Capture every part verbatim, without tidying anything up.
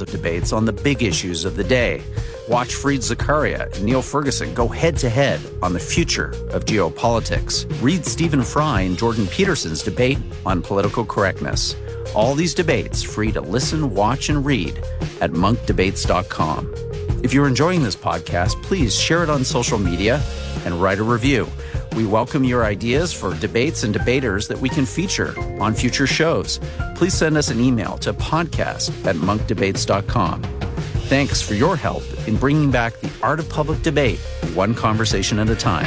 of debates on the big issues of the day. Watch Fareed Zakaria and Neil Ferguson go head-to-head on the future of geopolitics. Read Stephen Fry and Jordan Peterson's debate on political correctness. All these debates free to listen, watch, and read at monk debates dot com. If you're enjoying this podcast, please share it on social media and write a review. We welcome your ideas for debates and debaters that we can feature on future shows. Please send us an email to podcast at monk debates dot com. Thanks for your help in bringing back the art of public debate, one conversation at a time.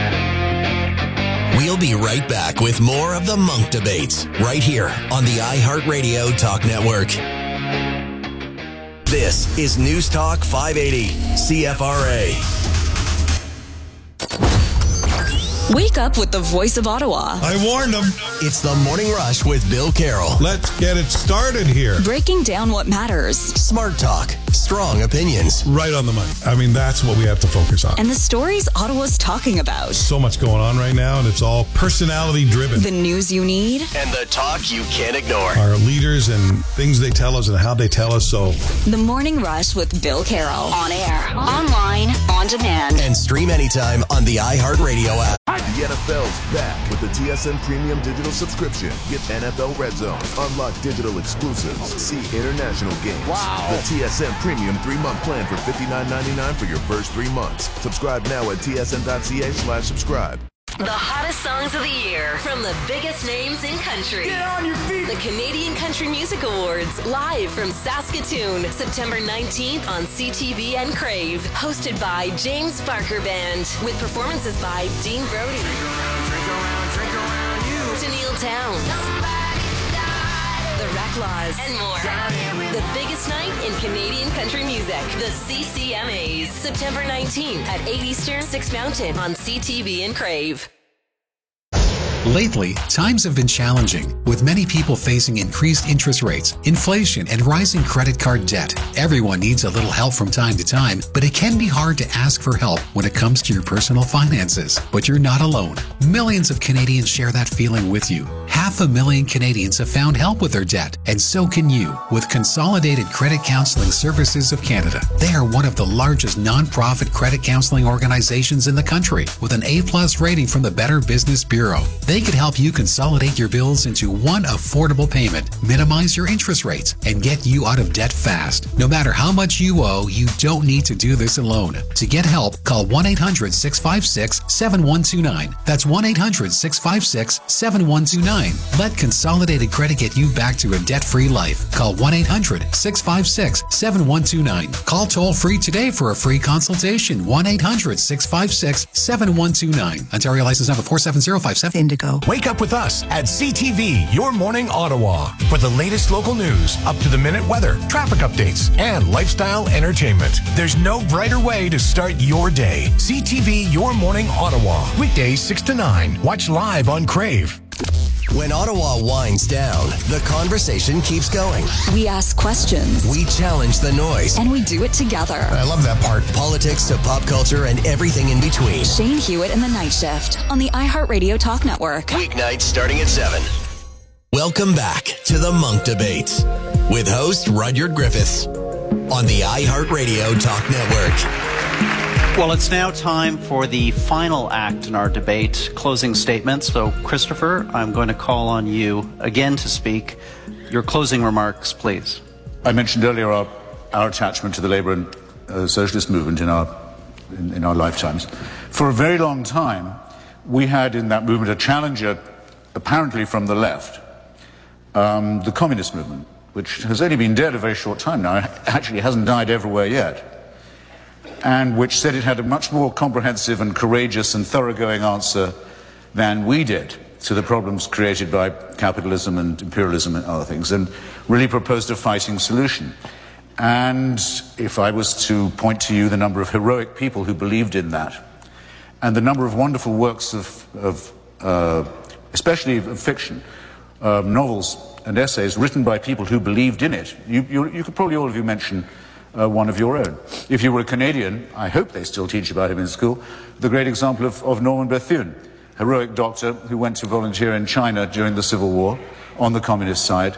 We'll be right back with more of the Monk Debates right here on the iHeartRadio Talk Network. This is News Talk five eighty, C F R A. Wake up with the voice of Ottawa. I warned them. It's the Morning Rush with Bill Carroll. Let's get it started here. Breaking down what matters. Smart talk. Strong opinions. Right on the money. I mean, that's what we have to focus on. And the stories Ottawa's talking about. So much going on right now, and it's all personality driven. The news you need. And the talk you can't ignore. Our leaders and things they tell us and how they tell us so. The Morning Rush with Bill Carroll. On air, online, on demand. And stream anytime on the iHeartRadio app. The N F L's back with the T S N Premium Digital Subscription. Get N F L Red Zone, unlock digital exclusives, see international games. Wow. The T S N Premium three-month plan for fifty-nine ninety-nine for your first three months. Subscribe now at T S N dot C A slash subscribe. The hottest songs of the year from the biggest names in country. Get on your feet! The Canadian Country Music Awards, live from Saskatoon, September nineteenth on C T V and Crave. Hosted by James Barker Band, with performances by Dean Brody, Drink around, drink around, drink around you. Tennille Towns, The Reclaws, and more. The biggest night in Canadian country music. The C C M As. September nineteenth at eight Eastern, six Mountain on C T V and Crave. Lately, times have been challenging, with many people facing increased interest rates, inflation, and rising credit card debt. Everyone needs a little help from time to time, but it can be hard to ask for help when it comes to your personal finances. But you're not alone. Millions of Canadians share that feeling with you. Half a million Canadians have found help with their debt, and so can you with Consolidated Credit Counseling Services of Canada. They are one of the largest non-profit credit counseling organizations in the country, with an A-plus rating from the Better Business Bureau. They could help you consolidate your bills into one affordable payment, minimize your interest rates, and get you out of debt fast. No matter how much you owe, you don't need to do this alone. To get help, call one eight hundred, six five six, seven one two nine. That's one eight hundred, six five six, seven one two nine. Let Consolidated Credit get you back to a debt-free life. Call one eight hundred, six five six, seven one two nine. Call toll-free today for a free consultation. one eight hundred, six five six, seven one two nine. Ontario license number four seven zero five seven. Indigo. Wake up with us at C T V, Your Morning Ottawa, for the latest local news, up-to-the-minute weather, traffic updates, and lifestyle entertainment. There's no brighter way to start your day. C T V, Your Morning Ottawa, weekdays six to nine. Watch live on Crave. When Ottawa winds down, the conversation keeps going. We ask questions. We challenge the noise. And we do it together. I love that part. Politics to pop culture and everything in between. Shane Hewitt and the Night Shift on the iHeartRadio Talk Network. Weeknights starting at seven. Welcome back to the Monk Debates with host Rudyard Griffiths on the iHeartRadio Talk Network. Well, it's now time for the final act in our debate, closing statements. So, Christopher, I'm going to call on you again to speak. Your closing remarks, please. I mentioned earlier our, our attachment to the Labour and uh, Socialist movement in our, in, in our lifetimes. For a very long time, we had in that movement a challenger, apparently from the left, um, the communist movement, which has only been dead a very short time now. It actually hasn't died everywhere yet. And which said it had a much more comprehensive and courageous and thoroughgoing answer than we did to the problems created by capitalism and imperialism and other things, and really proposed a fighting solution. And if I was to point to you the number of heroic people who believed in that, and the number of wonderful works of, of uh, especially of fiction, uh, novels and essays written by people who believed in it, you, you, you could probably all of you mention Uh, one of your own. If you were a Canadian, I hope they still teach about him in school, the great example of, of Norman Bethune, heroic doctor who went to volunteer in China during the Civil War on the communist side,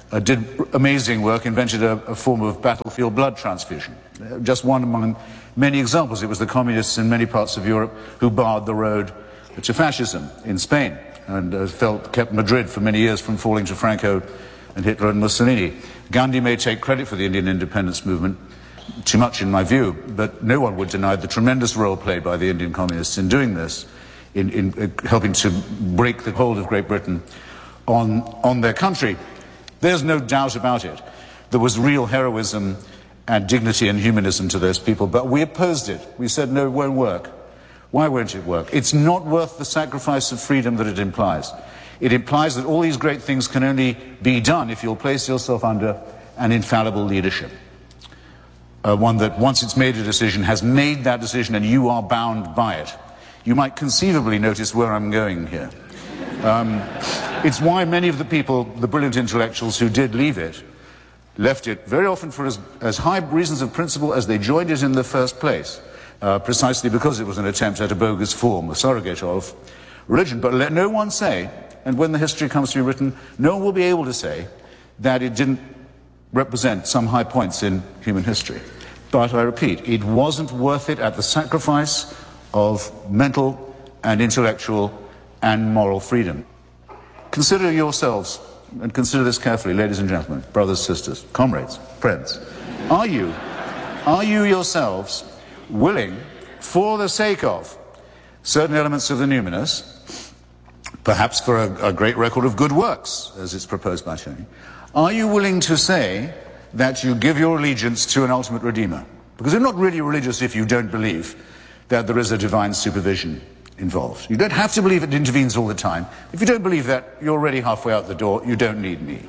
uh, did amazing work, invented a, a form of battlefield blood transfusion. Uh, just one among many examples. It was the communists in many parts of Europe who barred the road to fascism in Spain and uh, felt, kept Madrid for many years from falling to Franco and Hitler and Mussolini. Gandhi may take credit for the Indian independence movement, too much in my view, but no one would deny the tremendous role played by the Indian communists in doing this, in, in uh, helping to break the hold of Great Britain on, on their country. There's no doubt about it. There was real heroism and dignity and humanism to those people, but we opposed it. We said, no, it won't work. Why won't it work? It's not worth the sacrifice of freedom that it implies. It implies that all these great things can only be done if you'll place yourself under an infallible leadership. Uh, one that, once it's made a decision, has made that decision and you are bound by it. You might conceivably notice where I'm going here. Um, it's why many of the people, the brilliant intellectuals who did leave it, left it very often for as, as high reasons of principle as they joined it in the first place. Uh, precisely because it was an attempt at a bogus form, a surrogate of religion. But let no one say, and when the history comes to be written, no one will be able to say that it didn't represent some high points in human history. But I repeat, it wasn't worth it at the sacrifice of mental and intellectual and moral freedom. Consider yourselves, and consider this carefully, ladies and gentlemen, brothers, sisters, comrades, friends. Are you, are you yourselves willing, for the sake of certain elements of the numinous, perhaps for a, a great record of good works, as it's proposed by Tony, are you willing to say that you give your allegiance to an ultimate Redeemer? Because you're not really religious if you don't believe that there is a divine supervision involved. You don't have to believe it intervenes all the time. If you don't believe that, you're already halfway out the door. You don't need me.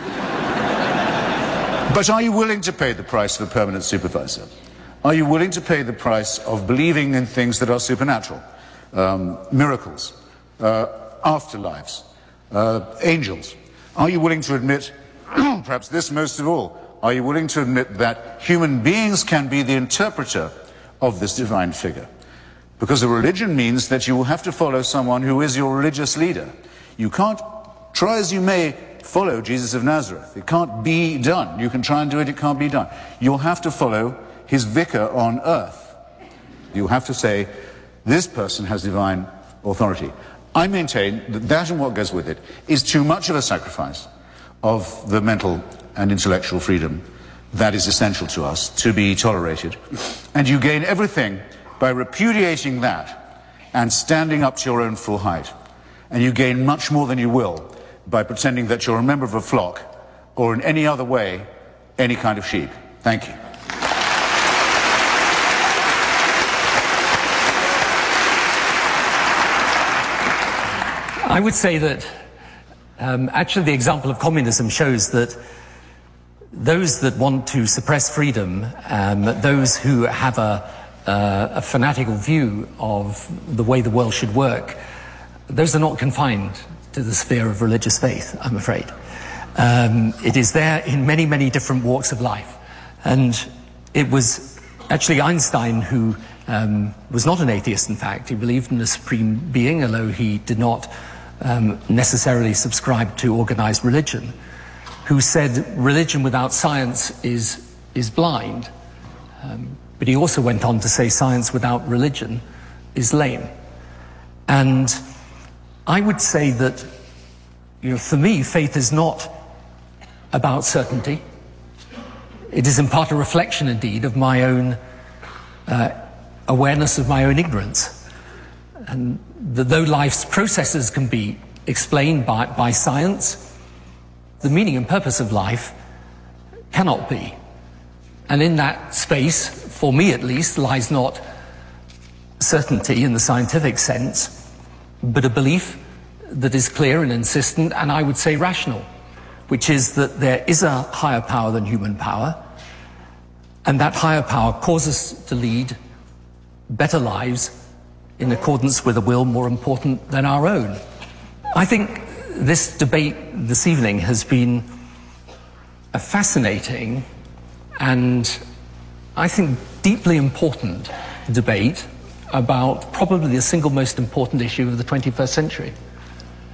But are you willing to pay the price of a permanent supervisor? Are you willing to pay the price of believing in things that are supernatural? Um, miracles, uh, afterlives, uh, angels. Are you willing to admit, perhaps this most of all, are you willing to admit that human beings can be the interpreter of this divine figure? Because a religion means that you will have to follow someone who is your religious leader. You can't, try as you may, follow Jesus of Nazareth. It can't be done. You can try and do it, it can't be done. You'll have to follow his vicar on earth. You have to say, this person has divine authority. I maintain that that and what goes with it is too much of a sacrifice of the mental and intellectual freedom that is essential to us to be tolerated. And you gain everything by repudiating that and standing up to your own full height. And you gain much more than you will by pretending that you're a member of a flock or in any other way, any kind of sheep. Thank you. I would say that um, actually the example of communism shows that those that want to suppress freedom, um, those who have a, uh, a fanatical view of the way the world should work, those are not confined to the sphere of religious faith, I'm afraid. Um, it is there in many, many different walks of life. And it was actually Einstein who um, was not an atheist, in fact. He believed in a supreme being, although he did not Um, necessarily subscribed to organized religion, who said religion without science is, is blind. Um, but he also went on to say science without religion is lame. And I would say that, you know, for me, faith is not about certainty. It is in part a reflection, indeed, of my own uh, awareness of my own ignorance. And that though life's processes can be explained by, by science, the meaning and purpose of life cannot be. And in that space, for me at least, lies not certainty in the scientific sense, but a belief that is clear and insistent, and I would say rational, which is that there is a higher power than human power, and that higher power causes us to lead better lives in accordance with a will more important than our own. I think this debate this evening has been a fascinating and I think deeply important debate about probably the single most important issue of the twenty-first century.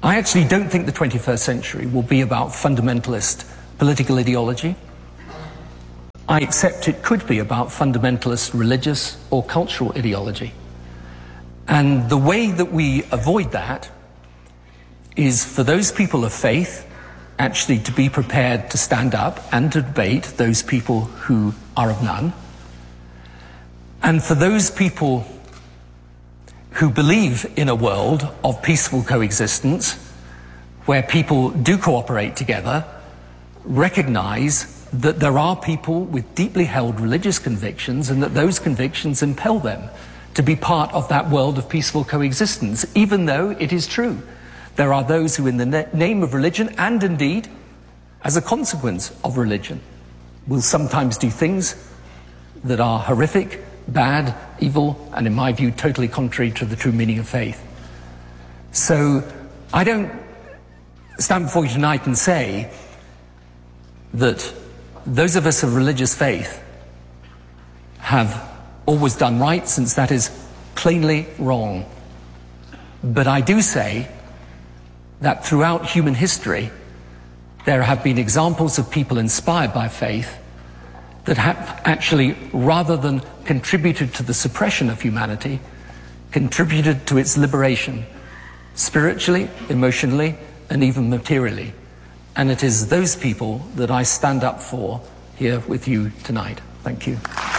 I actually don't think the twenty-first century will be about fundamentalist political ideology. I accept it could be about fundamentalist religious or cultural ideology. And the way that we avoid that is for those people of faith actually to be prepared to stand up and to debate those people who are of none. And for those people who believe in a world of peaceful coexistence, where people do cooperate together, recognize that there are people with deeply held religious convictions and that those convictions impel them to be part of that world of peaceful coexistence, even though it is true there are those who in the na- name of religion, and indeed as a consequence of religion, will sometimes do things that are horrific, bad, evil, and in my view totally contrary to the true meaning of faith. So I don't stand before you tonight and say that those of us of religious faith have always done right, since that is plainly wrong. But I do say that throughout human history there have been examples of people inspired by faith that have actually, rather than contributed to the suppression of humanity, contributed to its liberation, spiritually, emotionally, and even materially. And it is those people that I stand up for here with you tonight. Thank you.